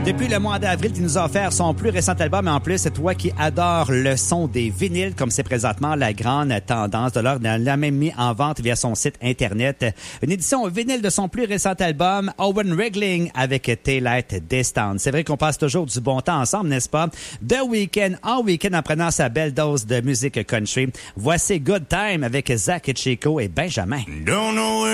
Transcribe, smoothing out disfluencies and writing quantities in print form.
Depuis le mois d'avril, qui nous a offert son plus récent album, et en plus, c'est toi qui adore le son des vinyles, comme c'est présentement la grande tendance de l'heure. Elle l'a même mis en vente via son site Internet. Une édition vinyle de son plus récent album, Owen Regling, avec Taillight Distance. C'est vrai qu'on passe toujours du bon temps ensemble, n'est-ce pas? The Weeknd, en week-end, en prenant sa belle dose de musique country. Voici Good Time avec Zach Chico et Benjamin. Don't know